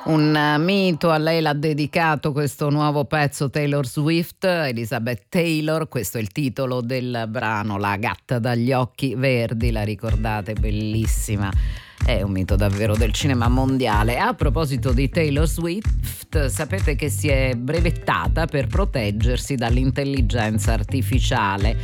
Un mito, a lei l'ha dedicato questo nuovo pezzo Taylor Swift, Elizabeth Taylor, questo è il titolo del brano, La gatta dagli occhi verdi, la ricordate? Bellissima. È un mito davvero del cinema mondiale. A proposito di Taylor Swift, sapete che si è brevettata per proteggersi dall'intelligenza artificiale,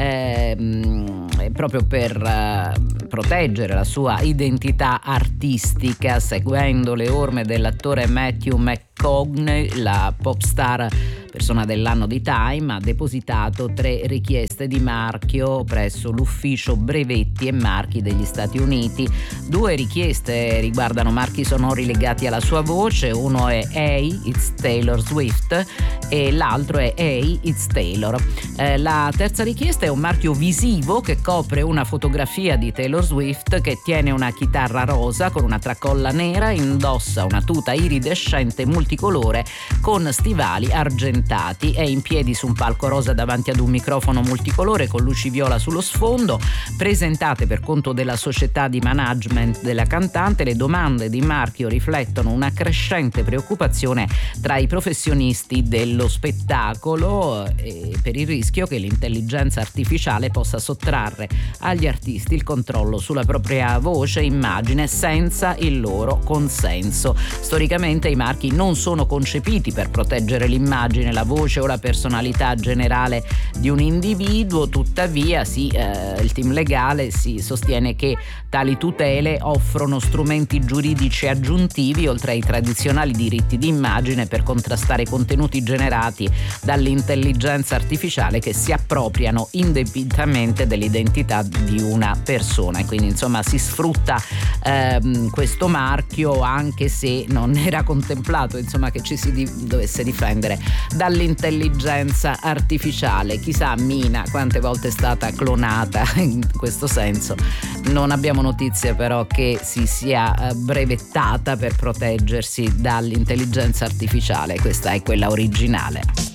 proprio per proteggere la sua identità artistica, seguendo le orme dell'attore Matthew McConaughey, la pop star persona dell'anno di Time ha depositato 3 richieste di marchio presso l'ufficio brevetti e marchi degli Stati Uniti. 2 richieste riguardano marchi sonori legati alla sua voce, uno è Hey, it's Taylor Swift e l'altro è Hey, it's Taylor. La terza richiesta è un marchio visivo che copre una fotografia di Taylor Swift che tiene una chitarra rosa con una tracolla nera, indossa una tuta iridescente multicolore con stivali argentati. È in piedi su un palco rosa davanti ad un microfono multicolore con luci viola sullo sfondo. Presentate per conto della società di management della cantante, le domande di marchio riflettono una crescente preoccupazione tra i professionisti dello spettacolo per il rischio che l'intelligenza artificiale possa sottrarre agli artisti il controllo sulla propria voce e immagine senza il loro consenso. Storicamente i marchi non sono concepiti per proteggere l'immagine, la voce o la personalità generale di un individuo, tuttavia il team legale si sostiene che tali tutele offrono strumenti giuridici aggiuntivi oltre ai tradizionali diritti di immagine per contrastare contenuti generati dall'intelligenza artificiale che si appropriano indebitamente dell'identità di una persona, e quindi insomma si sfrutta questo marchio, anche se non era contemplato insomma che ci si dovesse difendere dall'intelligenza artificiale. Chissà Mina quante volte è stata clonata in questo senso. Non abbiamo notizie però che si sia brevettata per proteggersi dall'intelligenza artificiale, questa è quella originale.